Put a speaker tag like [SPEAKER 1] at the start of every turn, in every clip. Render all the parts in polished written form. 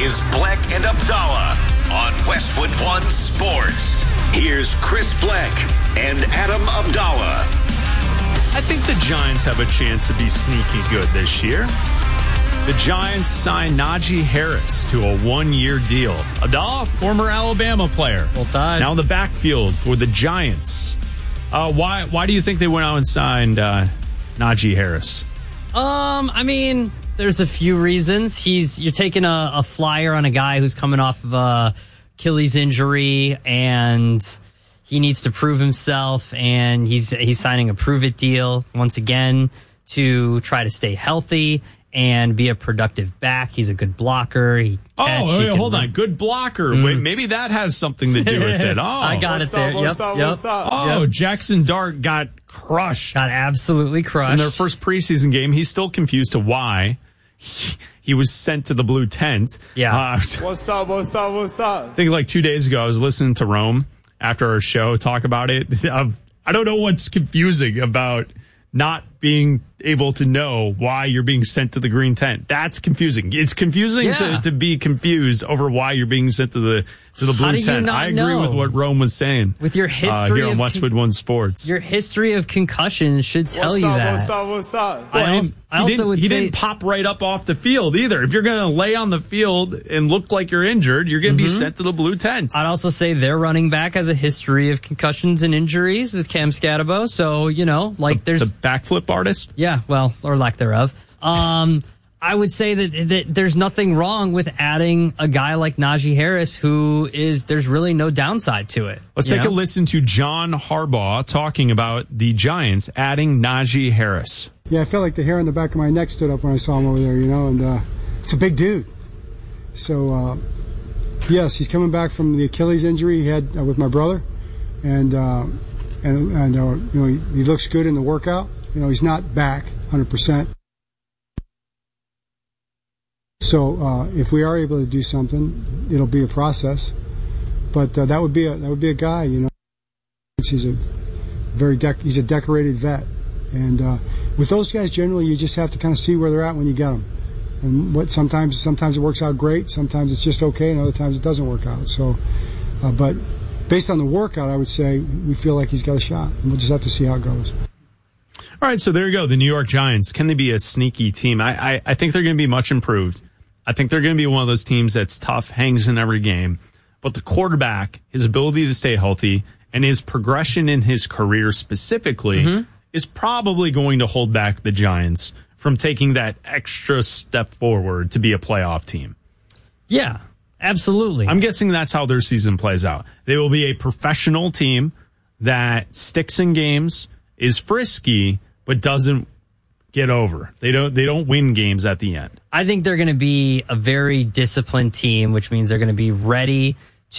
[SPEAKER 1] is Bleck and Abdallah on Westwood One Sports. Here's Chris Bleck and Adam Abdallah.
[SPEAKER 2] I think the Giants have a chance to be sneaky good this year. The Giants signed Najee Harris to a one-year deal. Abdallah, former Alabama player.
[SPEAKER 3] Well tied.
[SPEAKER 2] Now in the backfield for the Giants. Why do you think they went out and signed Najee Harris?
[SPEAKER 3] I mean, there's a few reasons. You're taking a flyer on a guy who's coming off of a Achilles injury, and he needs to prove himself, and he's signing a prove-it deal once again to try to stay healthy and be a productive back. He's a good blocker.
[SPEAKER 2] Hold on. Good blocker. Wait, maybe that has something to do with it. Oh,
[SPEAKER 3] I got it there. Yep.
[SPEAKER 2] Jackson Dart got crushed.
[SPEAKER 3] Got absolutely crushed.
[SPEAKER 2] In their first preseason game, he's still confused to why he was sent to the blue tent.
[SPEAKER 3] Yeah.
[SPEAKER 4] What's up?
[SPEAKER 2] I think like 2 days ago, I was listening to Rome after our show talk about it. I don't know what's confusing about not being able to know why you're being sent to the green tent. That's confusing. It's confusing to be confused over why you're being sent to the blue tent. I agree with what Rome was saying.
[SPEAKER 3] With your history
[SPEAKER 2] here on Westwood One Sports.
[SPEAKER 3] Your history of concussions should tell you that.
[SPEAKER 4] What's up?
[SPEAKER 2] He didn't pop right up off the field either. If you're going to lay on the field and look like you're injured, you're going to be sent to the blue tent.
[SPEAKER 3] I'd also say their running back has a history of concussions and injuries with Cam Scatabo. So, there's
[SPEAKER 2] the backflip artist.
[SPEAKER 3] Yeah, well, or lack thereof. I would say that there's nothing wrong with adding a guy like Najee Harris, there's really no downside to it.
[SPEAKER 2] Let's take a listen to John Harbaugh talking about the Giants adding Najee Harris.
[SPEAKER 5] Yeah, I felt like the hair on the back of my neck stood up when I saw him over there, and it's a big dude. So, yes, he's coming back from the Achilles injury he had with my brother, and he looks good in the workout. He's not back 100%. So if we are able to do something, it'll be a process. But that would be a guy. He's a decorated vet, and with those guys generally you just have to kind of see where they're at when you get them. And sometimes it works out great, sometimes it's just okay, and other times it doesn't work out. So, but based on the workout, I would say we feel like he's got a shot, and we'll just have to see how it goes.
[SPEAKER 2] All right, so there you go. The New York Giants. Can they be a sneaky team? I think they're going to be much improved. I think they're going to be one of those teams that's tough, hangs in every game. But the quarterback, his ability to stay healthy, and his progression in his career specifically is probably going to hold back the Giants from taking that extra step forward to be a playoff team.
[SPEAKER 3] Yeah, absolutely.
[SPEAKER 2] I'm guessing that's how their season plays out. They will be a professional team that sticks in games, is frisky, but doesn't get over. They don't win games at the end.
[SPEAKER 3] I think they're going to be a very disciplined team, which means they're going to be ready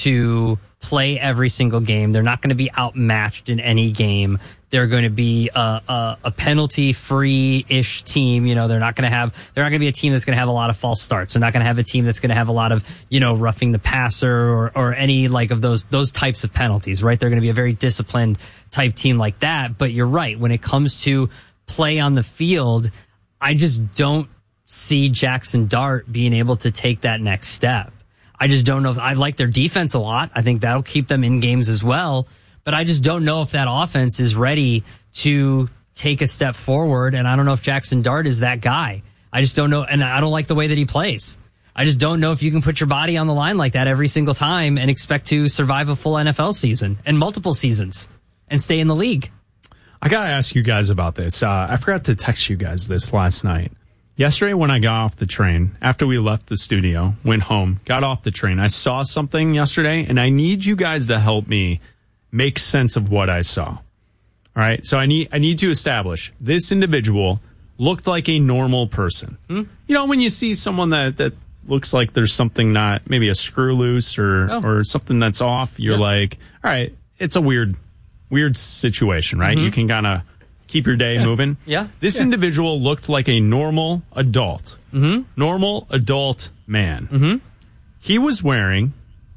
[SPEAKER 3] to play every single game. They're not going to be outmatched in any game. They're going to be a penalty-free-ish team. They're not going to be a team that's going to have a lot of false starts. They're not going to have a team that's going to have a lot of, roughing the passer or any of those types of penalties, right? They're going to be a very disciplined type team like that. But you're right. When it comes to play on the field, I just don't see Jackson Dart being able to take that next step. I just don't know. I like their defense a lot. I think that'll keep them in games as well. But I just don't know if that offense is ready to take a step forward. And I don't know if Jackson Dart is that guy. I just don't know. And I don't like the way that he plays. I just don't know if you can put your body on the line like that every single time and expect to survive a full NFL season and multiple seasons and stay in the league.
[SPEAKER 2] I got to ask you guys about this. I forgot to text you guys this last night. Yesterday when I got off the train, after we left the studio, went home, got off the train, I saw something yesterday, and I need you guys to help me make sense of what I saw. All right? So I need to establish this individual looked like a normal person. When you see someone that looks like there's something not, maybe a screw loose or something that's off, you're like, all right, it's a weird situation, right? You can kind of keep your day moving.
[SPEAKER 3] Yeah.
[SPEAKER 2] This individual looked like a normal adult. Normal adult man. He was wearing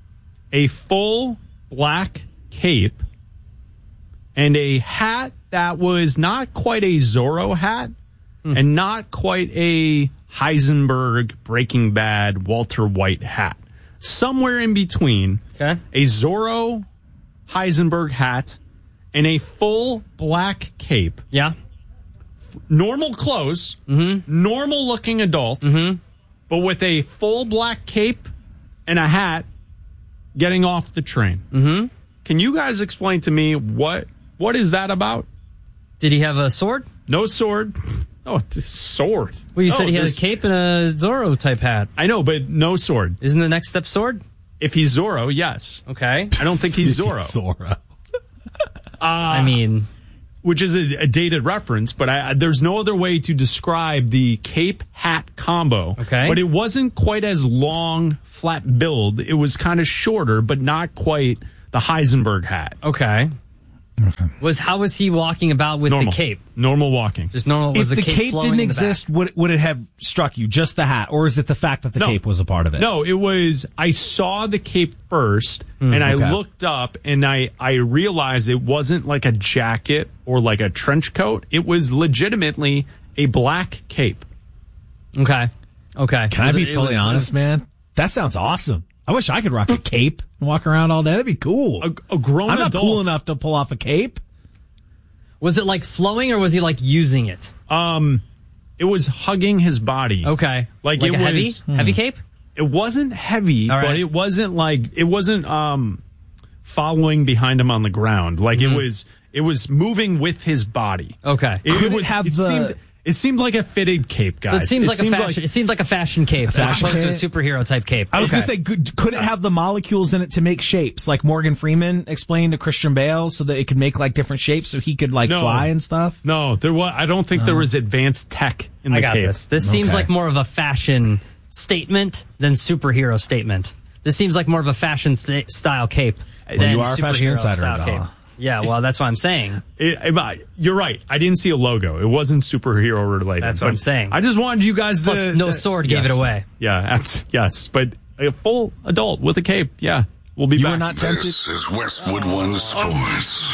[SPEAKER 2] a full black cape and a hat that was not quite a Zorro hat, and not quite a Heisenberg, Breaking Bad, Walter White hat. Somewhere in between a Zorro Heisenberg hat and a full black cape.
[SPEAKER 3] Yeah.
[SPEAKER 2] Normal clothes, normal looking adult, but with a full black cape and a hat getting off the train. Can you guys explain to me what is that about?
[SPEAKER 3] Did he have a sword?
[SPEAKER 2] No sword. Oh, it's a sword.
[SPEAKER 3] Well, you said he had a cape and a Zorro type hat.
[SPEAKER 2] I know, but no sword.
[SPEAKER 3] Isn't the next step sword?
[SPEAKER 2] If he's Zorro, yes.
[SPEAKER 3] Okay.
[SPEAKER 2] I don't think he's Zorro.
[SPEAKER 4] Zorro.
[SPEAKER 3] I mean,
[SPEAKER 2] which is a dated reference, but there's no other way to describe the cape hat combo.
[SPEAKER 3] Okay.
[SPEAKER 2] But it wasn't quite as long, flat build. It was kind of shorter, but not quite the Heisenberg hat.
[SPEAKER 3] okay. How was he walking about with
[SPEAKER 2] Normal.
[SPEAKER 3] the cape?
[SPEAKER 2] Normal walking.
[SPEAKER 3] Just normal. Was
[SPEAKER 4] If the cape
[SPEAKER 3] flowing
[SPEAKER 4] didn't
[SPEAKER 3] in the back?
[SPEAKER 4] exist, would it have struck you? Just the hat? Or is it the fact that the
[SPEAKER 2] No.
[SPEAKER 4] cape was a part of it?
[SPEAKER 2] No, it was, I saw the cape first, and I
[SPEAKER 4] okay.
[SPEAKER 2] looked up, and I realized it wasn't like a jacket or like a trench coat. It was legitimately a black cape.
[SPEAKER 3] Okay.
[SPEAKER 4] Can I be fully honest, man? That sounds awesome. I wish I could rock a cape and walk around all day. That'd be cool.
[SPEAKER 2] A grown
[SPEAKER 4] I'm not
[SPEAKER 2] adult.
[SPEAKER 4] cool enough to pull off a cape.
[SPEAKER 3] Was it like flowing or was he like using it?
[SPEAKER 2] It was hugging his body.
[SPEAKER 3] Okay.
[SPEAKER 2] Like
[SPEAKER 3] a
[SPEAKER 2] it
[SPEAKER 3] heavy?
[SPEAKER 2] was-
[SPEAKER 3] Heavy cape?
[SPEAKER 2] It wasn't heavy,
[SPEAKER 3] All right.
[SPEAKER 2] but it wasn't following behind him on the ground. Like it was moving with his body.
[SPEAKER 3] Okay.
[SPEAKER 2] It seemed like a fitted cape, guys.
[SPEAKER 3] So it seemed like a fashion. It seemed like a fashion cape as
[SPEAKER 4] fashion
[SPEAKER 3] opposed to a
[SPEAKER 4] cape?
[SPEAKER 3] superhero type cape.
[SPEAKER 4] I was
[SPEAKER 3] Okay.
[SPEAKER 4] going to say, could it have the molecules in it to make shapes, like Morgan Freeman explained to Christian Bale, so that it could make like different shapes, so he could like
[SPEAKER 2] No.
[SPEAKER 4] fly and stuff?
[SPEAKER 2] No, there was. I don't think there was advanced tech in the
[SPEAKER 3] I got
[SPEAKER 2] cape.
[SPEAKER 3] this. This seems
[SPEAKER 4] Okay.
[SPEAKER 3] like more of a fashion statement than superhero statement. This seems like more of a fashion style cape than
[SPEAKER 4] you are a fashion
[SPEAKER 3] superhero
[SPEAKER 4] insider,
[SPEAKER 3] style cape.
[SPEAKER 4] Abdallah.
[SPEAKER 3] Yeah, well, that's what I'm saying.
[SPEAKER 2] You're right. I didn't see a logo. It wasn't superhero related.
[SPEAKER 3] That's what
[SPEAKER 2] but
[SPEAKER 3] I'm saying.
[SPEAKER 2] I just wanted you guys
[SPEAKER 3] Plus,
[SPEAKER 2] to.
[SPEAKER 3] no sword gave it away.
[SPEAKER 2] Yeah, yes. But a full adult with a cape, yeah. We'll be
[SPEAKER 4] You
[SPEAKER 2] back.
[SPEAKER 4] were not tempted?
[SPEAKER 1] This is Westwood One Sports.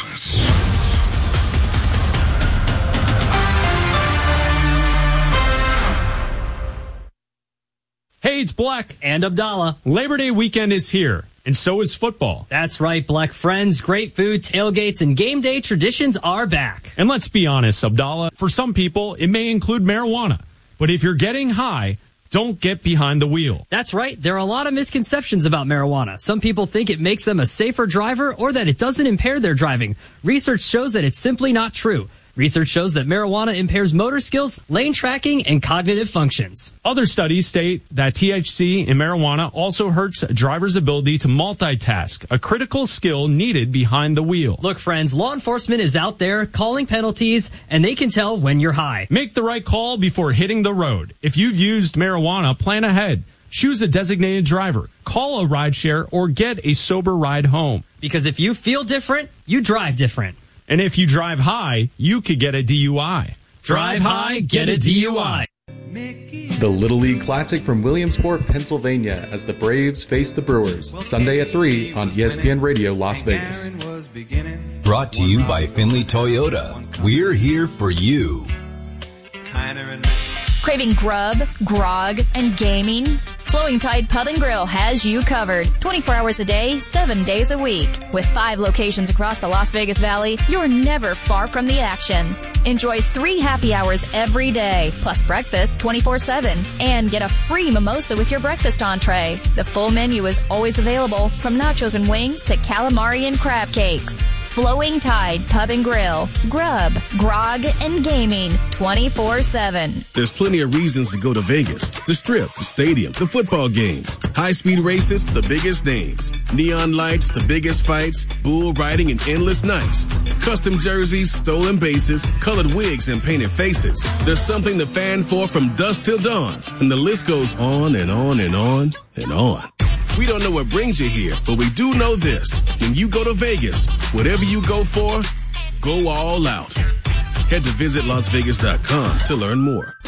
[SPEAKER 2] Hey, it's Black.
[SPEAKER 3] And Abdallah.
[SPEAKER 2] Labor Day weekend is here, and so is football.
[SPEAKER 3] That's right, Black friends. Great food, tailgates, and game day traditions are back.
[SPEAKER 2] And let's be honest, Abdallah, for some people, it may include marijuana. But if you're getting high, don't get behind the wheel.
[SPEAKER 3] That's right. There are a lot of misconceptions about marijuana. Some people think it makes them a safer driver or that it doesn't impair their driving. Research shows that it's simply not true. Research shows that marijuana impairs motor skills, lane tracking, and cognitive functions.
[SPEAKER 2] Other studies state that THC in marijuana also hurts a driver's ability to multitask, a critical skill needed behind the wheel.
[SPEAKER 3] Look, friends, law enforcement is out there calling penalties, and they can tell when you're high.
[SPEAKER 2] Make the right call before hitting the road. If you've used marijuana, plan ahead. Choose a designated driver, call a rideshare, or get a sober ride home.
[SPEAKER 3] Because if you feel different, you drive different.
[SPEAKER 2] And if you drive high, you could get a DUI.
[SPEAKER 3] Drive high, get a DUI.
[SPEAKER 6] The Little League Classic from Williamsport, Pennsylvania, as the Braves face the Brewers, Sunday at 3 on ESPN Radio Las Vegas.
[SPEAKER 7] Brought to you by Finley Toyota. We're here for you.
[SPEAKER 8] Craving grub, grog, and gaming? Flowing Tide Pub and Grill has you covered 24 hours a day, 7 days a week. With 5 locations across the Las Vegas Valley, you're never far from the action. Enjoy 3 happy hours every day, plus breakfast 24/7, and get a free mimosa with your breakfast entree. The full menu is always available, from nachos and wings to calamari and crab cakes. Flowing Tide Pub and Grill. Grub, grog, and gaming 24/7.
[SPEAKER 9] There's plenty of reasons to go to Vegas. The Strip, the stadium, the football games, high-speed races, the biggest names, neon lights, the biggest fights, bull riding, and endless nights. Custom jerseys, stolen bases, colored wigs, and painted faces. There's something to fan for from dusk till dawn, and the list goes on and on and on and on. We don't know what brings you here, but we do know this. When you go to Vegas, whatever you go for, go all out. Head to visitlasvegas.com to learn more.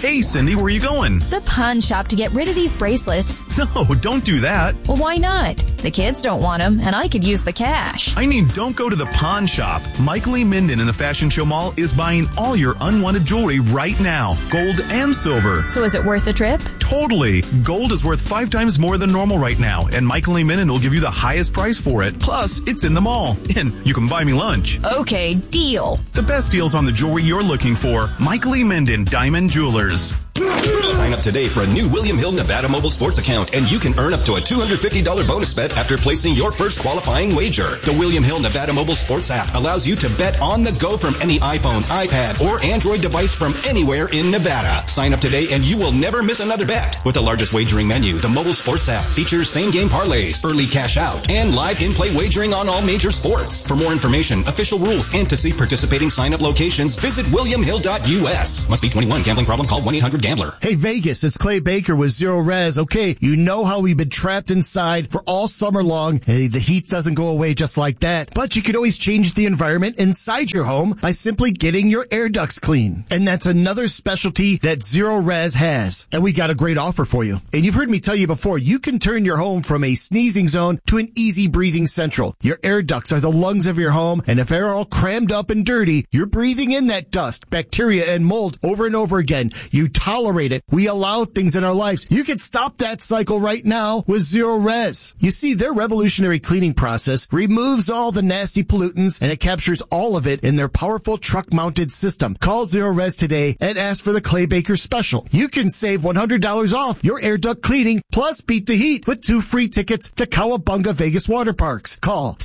[SPEAKER 10] Hey, Cindy, where are you going?
[SPEAKER 8] The pawn shop to get rid of these bracelets.
[SPEAKER 10] No, don't do that.
[SPEAKER 8] Well, why not? The kids don't want them, and I could use the cash.
[SPEAKER 10] I mean, don't go to the pawn shop. Michael E. Minden in the Fashion Show Mall is buying all your unwanted jewelry right now. Gold and silver.
[SPEAKER 8] So is it worth the trip?
[SPEAKER 10] Totally. Gold is worth 5 times more than normal right now, and Michael E. Minden will give you the highest price for it. Plus, it's in the mall, and you can buy me lunch.
[SPEAKER 8] Okay, deal.
[SPEAKER 10] The best deals on the jewelry you're looking for. Michael E. Minden, Diamond Jewelers.
[SPEAKER 7] Sign up today for a new William Hill Nevada mobile sports account, and you can earn up to a $250 bonus bet after placing your first qualifying wager. The William Hill Nevada mobile sports app allows you to bet on the go from any iPhone, iPad, or Android device from anywhere in Nevada. Sign up today and you will never miss another bet. With the largest wagering menu, the mobile sports app features same-game parlays, early cash out, and live in-play wagering on all major sports. For more information, official rules, and to see participating sign-up locations, visit williamhill.us. Must be 21. Gambling problem? Call 1-800-GAMBLER.
[SPEAKER 11] Hey, Vegas, it's Clay Baker with Zero Res. Okay, you know how we've been trapped inside for all summer long. Hey, the heat doesn't go away just like that. But you can always change the environment inside your home by simply getting your air ducts clean. And that's another specialty that Zero Res has. And we got a great offer for you. And you've heard me tell you before, you can turn your home from a sneezing zone to an easy breathing central. Your air ducts are the lungs of your home, and if they're all crammed up and dirty, you're breathing in that dust, bacteria, and mold over and over again. You tolerate it. We allow things in our lives. You can stop that cycle right now with Zero Res. You see, their revolutionary cleaning process removes all the nasty pollutants, and it captures all of it in their powerful truck-mounted system. Call Zero Res today and ask for the Clay Baker special. You can save $100 off your air duct cleaning, plus beat the heat with 2 free tickets to Cowabunga Vegas Water Parks. Call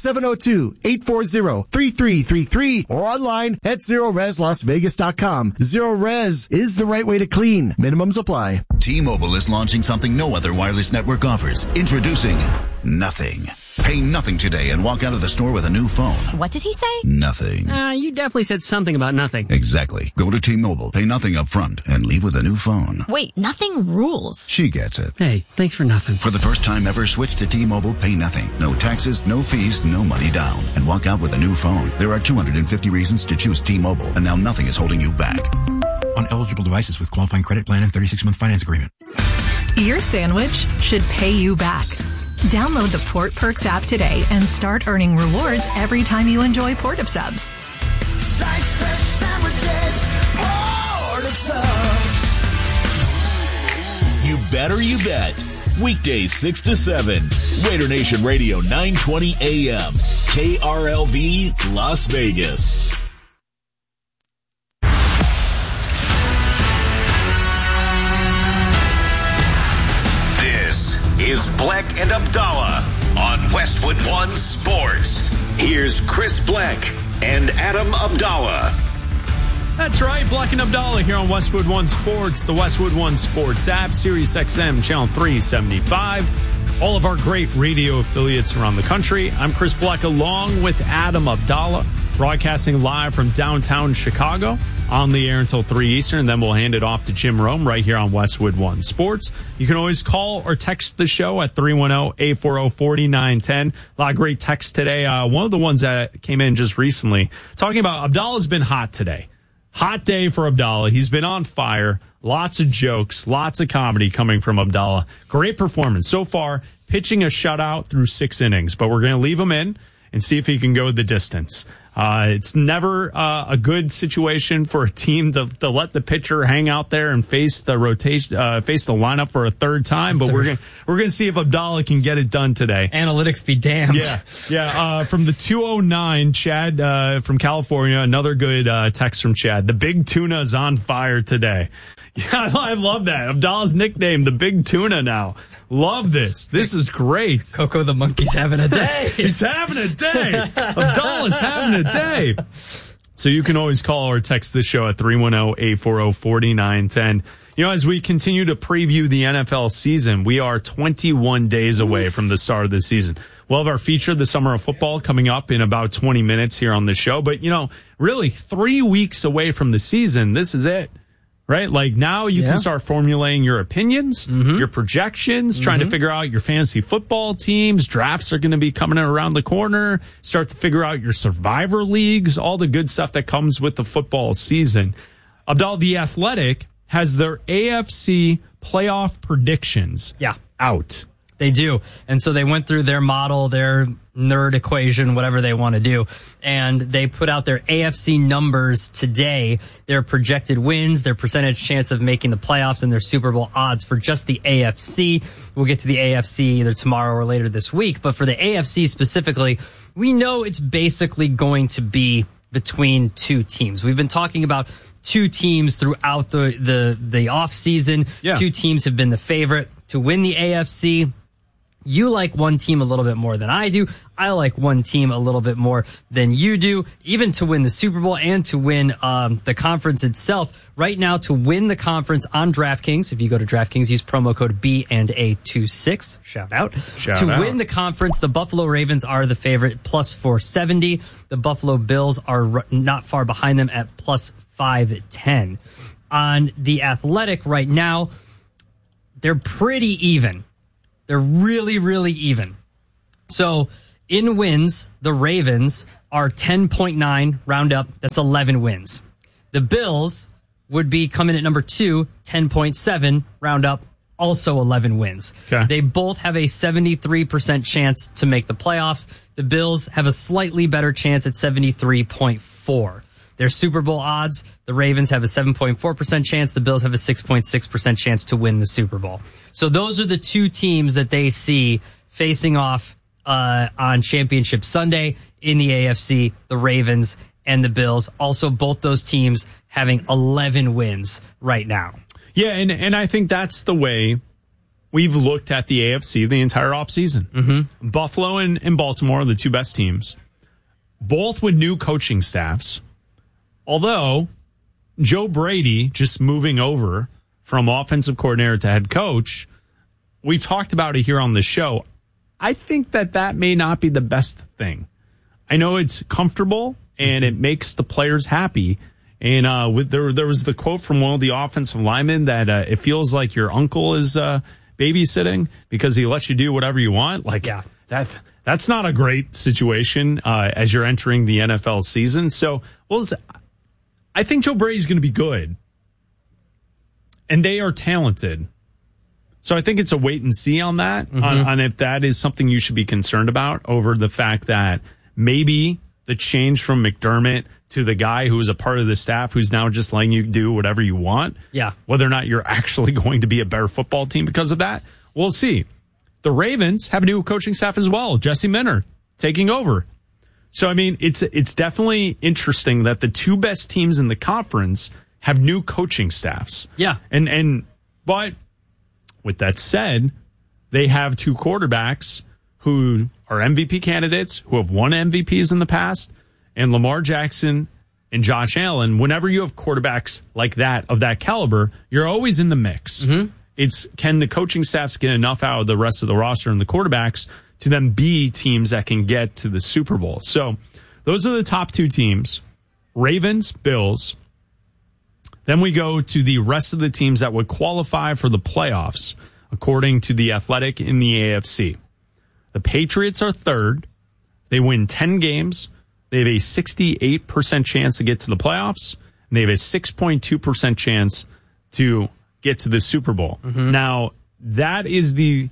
[SPEAKER 11] 702-840-3333 or online at ZeroResLasVegas.com. Zero Res is the right way to clean. Minimums apply.
[SPEAKER 12] T-Mobile is launching something no other wireless network offers. Introducing Nothing. Pay nothing today and walk out of the store with a new phone.
[SPEAKER 13] What did he say?
[SPEAKER 12] Nothing.
[SPEAKER 13] You definitely said something about nothing.
[SPEAKER 12] Exactly. Go to T-Mobile, pay nothing up front, and leave with a new phone.
[SPEAKER 13] Wait, nothing rules.
[SPEAKER 12] She gets it.
[SPEAKER 13] Hey, thanks for nothing.
[SPEAKER 12] For the first time ever, switch to T-Mobile, pay nothing. No taxes, no fees, no money down. And walk out with a new phone. There are 250 reasons to choose T-Mobile, and now nothing is holding you back.
[SPEAKER 14] On eligible devices with qualifying credit plan and 36-month finance agreement.
[SPEAKER 15] Your sandwich should pay you back. Download the Port Perks app today and start earning rewards every time you enjoy Port of Subs.
[SPEAKER 16] Slice fresh sandwiches, Port of Subs.
[SPEAKER 17] You better you bet. Weekdays 6 to 7. Raider Nation Radio 920 AM. KRLV Las Vegas.
[SPEAKER 1] Is Bleck and Abdallah on Westwood One Sports. Here's Chris Bleck and Adam Abdallah.
[SPEAKER 2] That's right, Bleck and Abdallah here on Westwood One Sports, the Westwood One Sports app, Sirius XM, channel 375. All of our great radio affiliates around the country. I'm Chris Bleck along with Adam Abdallah, broadcasting live from downtown Chicago, on the air until 3 Eastern, and then we'll hand it off to Jim Rome right here on Westwood One Sports. You can always call or text the show at 310-840-4910. A lot of great texts today. One of the ones that came in just recently, talking about Abdallah's been hot today. Hot day for Abdallah. He's been on fire. Lots of jokes, lots of comedy coming from Abdallah. Great performance so far, pitching a shutout through 6 innings, but we're going to leave him in and see if he can go the distance. It's never a good situation for a team to let the pitcher hang out there and face the rotation, face the lineup for a third time. But we're gonna see if Abdallah can get it done today.
[SPEAKER 3] Analytics be damned.
[SPEAKER 2] Yeah. From the 209, Chad from California, another good text from Chad. The Big Tuna is on fire today. Yeah, I love that. Abdallah's nickname, the Big Tuna now. Love this. This is great.
[SPEAKER 3] Coco the monkey's having a day.
[SPEAKER 2] He's having a day. Abdallah's having a day. So you can always call or text this show at 310-840-4910. You know, as we continue to preview the NFL season, we are 21 days away from the start of the season. We'll have our feature, The Summer of Football, coming up in about 20 minutes here on the show. But, you know, really 3 weeks away from the season, this is it. Right? Like now you can start formulating your opinions, your projections, trying to figure out your fantasy football teams. Drafts are going to be coming around the corner. Start to figure out your survivor leagues, all the good stuff that comes with the football season. Abdallah, The Athletic has their AFC playoff predictions out.
[SPEAKER 3] They do. And so they went through their model, their nerd equation, whatever they want to do, and they put out their AFC numbers today, their projected wins, their percentage chance of making the playoffs, and their Super Bowl odds for just the AFC. We'll get to the AFC either tomorrow or later this week, but for the AFC specifically, we know it's basically going to be between two teams. We've been talking about two teams throughout the off season. Yeah. Two teams have been the favorite to win the AFC. You like one team a little bit more than I do. I like one team a little bit more than you do, even to win the Super Bowl and to win the conference itself. Right now, to win the conference on DraftKings, if you go to DraftKings, use promo code B&A26. Shout out. To win the conference, the Buffalo Ravens are the favorite, plus 470. The Buffalo Bills are not far behind them at plus 510. On The Athletic right now, they're pretty even. They're really, really even. So in wins, the Ravens are 10.9, round up. That's 11 wins. The Bills would be coming at number 2, 10.7, round up, also 11 wins. Okay. They both have a 73% chance to make the playoffs. The Bills have a slightly better chance at 73.4. Their Super Bowl odds, the Ravens have a 7.4% chance. The Bills have a 6.6% chance to win the Super Bowl. So those are the two teams that they see facing off on Championship Sunday in the AFC, the Ravens and the Bills. Also, both those teams having 11 wins right now.
[SPEAKER 2] Yeah, and I think that's the way we've looked at the AFC the entire offseason. Mm-hmm. Buffalo and Baltimore are the two best teams, both with new coaching staffs. Although Joe Brady just moving over from offensive coordinator to head coach, we've talked about it here on the show. I think that may not be the best thing. I know it's comfortable and it makes the players happy. And there was the quote from one of the offensive linemen that it feels like your uncle is babysitting because he lets you do whatever you want. Like that's not a great situation as you're entering the NFL season. So I think Joe Brady's going to be good, and they are talented. So I think it's a wait and see on that, on if that is something you should be concerned about over the fact that maybe the change from McDermott to the guy who was a part of the staff who's now just letting you do whatever you want. Yeah. Whether or not you're actually going to be a better football team because of that, we'll see. The Ravens have a new coaching staff as well. Jesse Minter taking over. So, I mean, it's definitely interesting that the two best teams in the conference have new coaching staffs. Yeah. But with that said, they have two quarterbacks who are MVP candidates, who have won MVPs in the past, and Lamar Jackson and Josh Allen. Whenever you have quarterbacks like that, of that caliber, you're always in the mix. Mm-hmm. It's, can the coaching staffs get enough out of the rest of the roster and the quarterbacks to then be teams that can get to the Super Bowl? So those are the top two teams, Ravens, Bills. Then we go to the rest of the teams that would qualify for the playoffs, according to The Athletic in the AFC. The Patriots are third. They win 10 games. They have a 68% chance to get to the playoffs, and they have a 6.2% chance to get to the Super Bowl. Mm-hmm. Now, that is the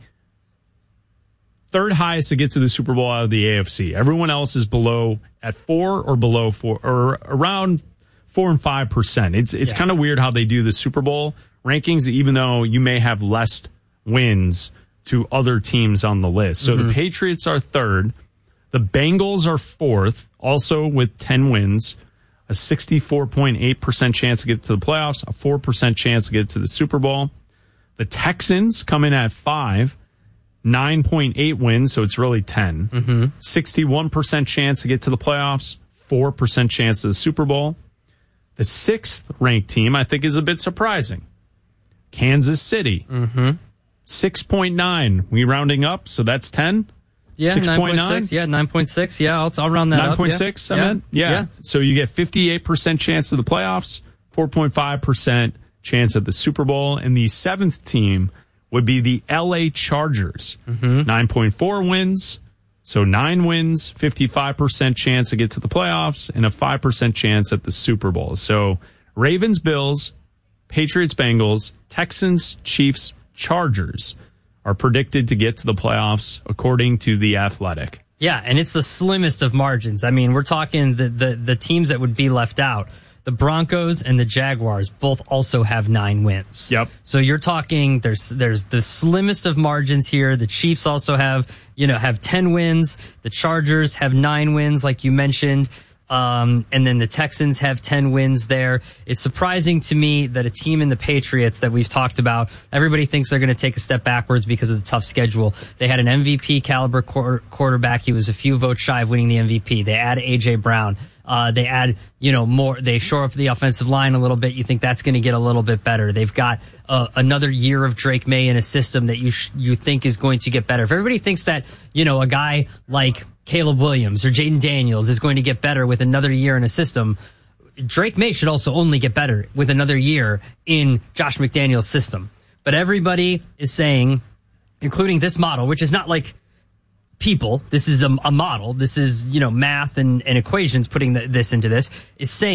[SPEAKER 2] third highest to get to the Super Bowl out of the AFC. Everyone else is below at 4 or below 4, or around 4 and 5%. It's kind of weird how they do the Super Bowl rankings, even though you may have less wins to other teams on the list. So the Patriots are third. The Bengals are fourth, also with 10 wins, a 64.8% chance to get to the playoffs, a 4% chance to get to the Super Bowl. The Texans come in at 5, 9.8 wins, so it's really 10. 61% chance to get to the playoffs, 4% chance to the Super Bowl. The sixth ranked team, I think, is a bit surprising. Kansas City. 6.9. We rounding up, so that's 10.
[SPEAKER 3] Yeah, 9.6. Yeah, 9.6. Yeah, I'll round that
[SPEAKER 2] 9.6, I meant? Yeah. So you get 58% chance of the playoffs, 4.5% chance at the Super Bowl. And the seventh team would be the LA Chargers. 9.4 wins. So 9 wins, 55% chance to get to the playoffs, and a 5% chance at the Super Bowl. So Ravens, Bills, Patriots, Bengals, Texans, Chiefs, Chargers are predicted to get to the playoffs, according to The Athletic.
[SPEAKER 3] Yeah, and it's the slimmest of margins. I mean, we're talking the teams that would be left out. The Broncos and the Jaguars both also have 9 wins.
[SPEAKER 2] Yep.
[SPEAKER 3] So you're talking there's the slimmest of margins here. The Chiefs also have 10 wins. The Chargers have 9 wins, like you mentioned. And then the Texans have 10 wins there. It's surprising to me that a team in the Patriots that we've talked about, everybody thinks they're going to take a step backwards because of the tough schedule. They had an MVP caliber quarterback. He was a few votes shy of winning the MVP. They add A.J. Brown. They add, more. They shore up the offensive line a little bit. You think that's going to get a little bit better. They've got another year of Drake May in a system that you think is going to get better. If everybody thinks that, a guy like Caleb Williams or Jaden Daniels is going to get better with another year in a system, Drake May should also only get better with another year in Josh McDaniels' system. But everybody is saying, including this model, which is not like people, this is a model, this is, math and equations putting this into this, is saying